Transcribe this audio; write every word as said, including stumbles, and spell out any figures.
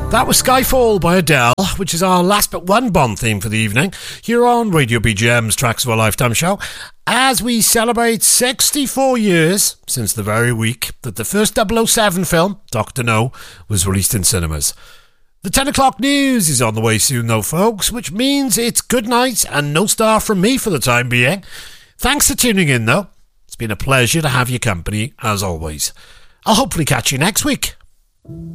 That was Skyfall by Adele, which is our last but one Bond theme for the evening, here on Radio B G M's Tracks of a Lifetime show, as we celebrate sixty-four years since the very week that the first double oh seven film, Doctor No, was released in cinemas. The ten o'clock news is on the way soon though, folks, which means it's good night and no star from me for the time being. Thanks for tuning in though. It's been a pleasure to have your company, as always. I'll hopefully catch you next week.